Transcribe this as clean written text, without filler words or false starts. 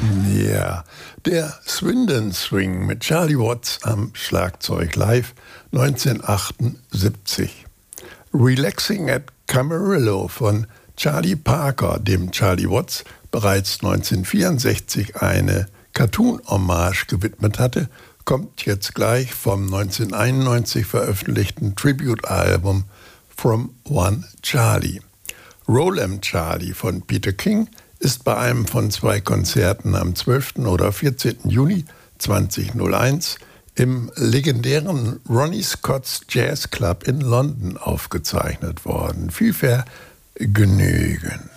Ja, der Swindon Swing mit Charlie Watts am Schlagzeug live 1978. Relaxing at Camarillo von Charlie Parker, dem Charlie Watts bereits 1964 eine Cartoon-Hommage gewidmet hatte, kommt jetzt gleich vom 1991 veröffentlichten Tribute-Album From One Charlie. Roll 'em Charlie von Peter King ist bei einem von 2 Konzerten am 12. oder 14. Juni 2001 im legendären Ronnie Scott's Jazz Club in London aufgezeichnet worden. Viel Vergnügen.